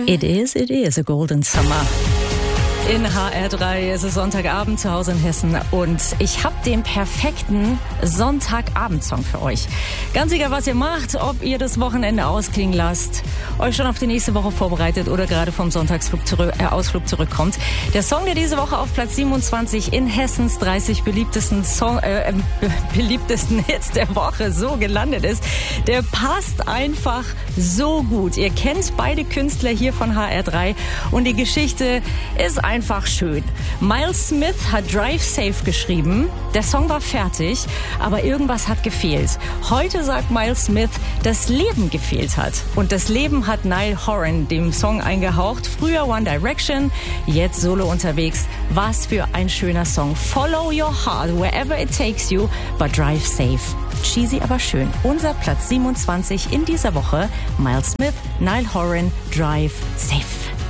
It is a golden summer. In HR3, es ist Sonntagabend zu Hause in Hessen und ich habe den perfekten Sonntagabendsong für euch. Ganz egal, was ihr macht, ob ihr das Wochenende ausklingen lasst, euch schon auf die nächste Woche vorbereitet oder gerade vom Ausflug zurückkommt. Der Song, der diese Woche auf Platz 27 in Hessens 30 beliebtesten Hits der Woche so gelandet ist, der passt einfach so gut. Ihr kennt beide Künstler hier von HR3 und die Geschichte ist einfach schön. Miles Smith hat Drive Safe geschrieben. Der Song war fertig, aber irgendwas hat gefehlt. Heute sagt Miles Smith, dass Leben gefehlt hat. Und das Leben hat Niall Horan dem Song eingehaucht. Früher One Direction, jetzt solo unterwegs. Was für ein schöner Song. Follow your heart wherever it takes you, but drive safe. Cheesy, aber schön. Unser Platz 27 in dieser Woche. Miles Smith, Niall Horan, Drive Safe.